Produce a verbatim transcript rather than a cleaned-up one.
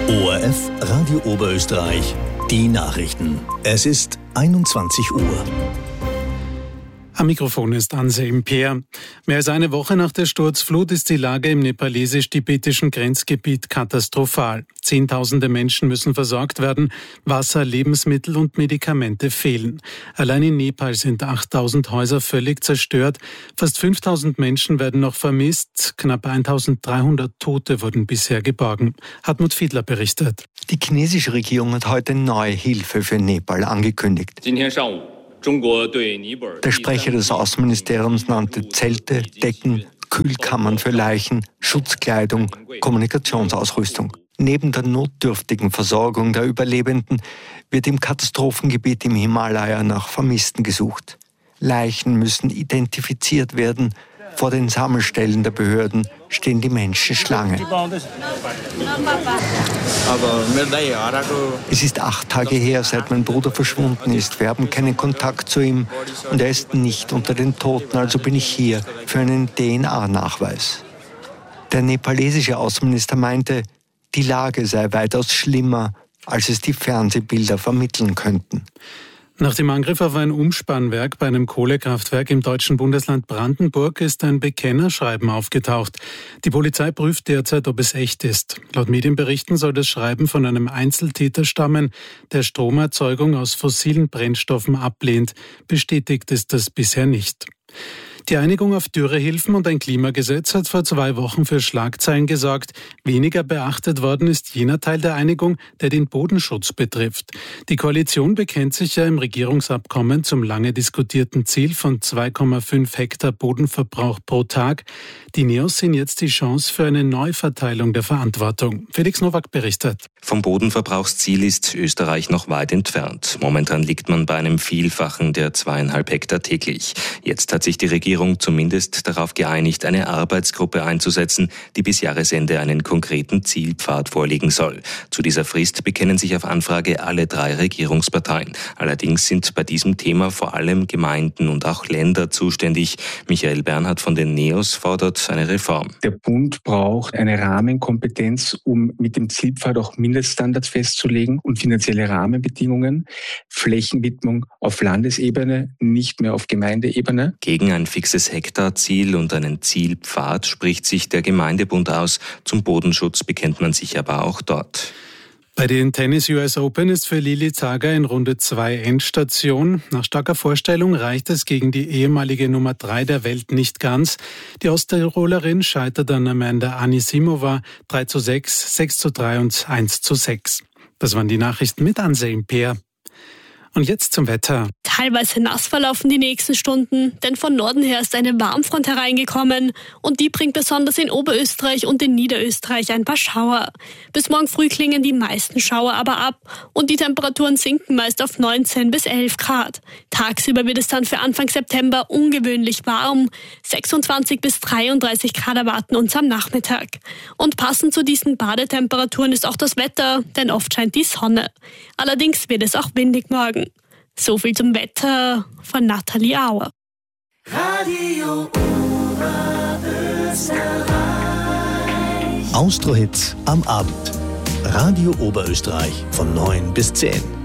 O R F Radio Oberösterreich, die Nachrichten. Es ist einundzwanzig Uhr. Am Mikrofon ist Anse Imper. Mehr als eine Woche nach der Sturzflut ist die Lage im nepalesisch-tibetischen Grenzgebiet katastrophal. Zehntausende Menschen müssen versorgt werden. Wasser, Lebensmittel und Medikamente fehlen. Allein in Nepal sind achttausend Häuser völlig zerstört. Fast fünftausend Menschen werden noch vermisst. Knapp eintausenddreihundert Tote wurden bisher geborgen. Hartmut Fiedler berichtet. Die chinesische Regierung hat heute neue Hilfe für Nepal angekündigt. Der Sprecher des Außenministeriums nannte Zelte, Decken, Kühlkammern für Leichen, Schutzkleidung, Kommunikationsausrüstung. Neben der notdürftigen Versorgung der Überlebenden wird im Katastrophengebiet im Himalaya nach Vermissten gesucht. Leichen müssen identifiziert werden. Vor den Sammelstellen der Behörden stehen die Menschen Schlange. Es ist acht Tage her, seit mein Bruder verschwunden ist. Wir haben keinen Kontakt zu ihm und er ist nicht unter den Toten, also bin ich hier für einen D N A-Nachweis. Der nepalesische Außenminister meinte, die Lage sei weitaus schlimmer, als es die Fernsehbilder vermitteln könnten. Nach dem Angriff auf ein Umspannwerk bei einem Kohlekraftwerk im deutschen Bundesland Brandenburg ist ein Bekennerschreiben aufgetaucht. Die Polizei prüft derzeit, ob es echt ist. Laut Medienberichten soll das Schreiben von einem Einzeltäter stammen, der Stromerzeugung aus fossilen Brennstoffen ablehnt. Bestätigt ist das bisher nicht. Die Einigung auf Dürrehilfen und ein Klimagesetz hat vor zwei Wochen für Schlagzeilen gesorgt. Weniger beachtet worden ist jener Teil der Einigung, der den Bodenschutz betrifft. Die Koalition bekennt sich ja im Regierungsabkommen zum lange diskutierten Ziel von zwei Komma fünf Hektar Bodenverbrauch pro Tag. Die Neos sehen jetzt die Chance für eine Neuverteilung der Verantwortung. Felix Nowak berichtet. Vom Bodenverbrauchsziel ist Österreich noch weit entfernt. Momentan liegt man bei einem Vielfachen der zweieinhalb Hektar täglich. Jetzt hat sich die Regierung zumindest darauf geeinigt, eine Arbeitsgruppe einzusetzen, die bis Jahresende einen konkreten Zielpfad vorlegen soll. Zu dieser Frist bekennen sich auf Anfrage alle drei Regierungsparteien. Allerdings sind bei diesem Thema vor allem Gemeinden und auch Länder zuständig. Michael Bernhard von den Neos fordert eine Reform. Der Bund braucht eine Rahmenkompetenz, um mit dem Zielpfad auch Mindeststandards festzulegen und finanzielle Rahmenbedingungen. Flächenwidmung auf Landesebene, nicht mehr auf Gemeindeebene. Gegen ein fixes Hektarziel und einen Zielpfad spricht sich der Gemeindebund aus. Zum Bodenschutz bekennt man sich aber auch dort. Bei den Tennis U S Open ist für Lili Zager in Runde zwei Endstation. Nach starker Vorstellung reicht es gegen die ehemalige Nummer drei der Welt nicht ganz. Die Osttirolerin scheitert an Amanda Anisimova drei zu sechs, sechs zu drei und eins zu sechs. Das waren die Nachrichten mit Anse Imper. Und jetzt zum Wetter. Teilweise nass verlaufen die nächsten Stunden, denn von Norden her ist eine Warmfront hereingekommen und die bringt besonders in Oberösterreich und in Niederösterreich ein paar Schauer. Bis morgen früh klingen die meisten Schauer aber ab und die Temperaturen sinken meist auf neunzehn bis elf Grad. Tagsüber wird es dann für Anfang September ungewöhnlich warm. sechsundzwanzig bis dreiunddreißig Grad erwarten uns am Nachmittag. Und passend zu diesen Badetemperaturen ist auch das Wetter, denn oft scheint die Sonne. Allerdings wird es auch windig morgen. So viel zum Wetter von Nathalie Auer. Radio Oberösterreich. Austro-Hits am Abend. Radio Oberösterreich von neun bis zehn.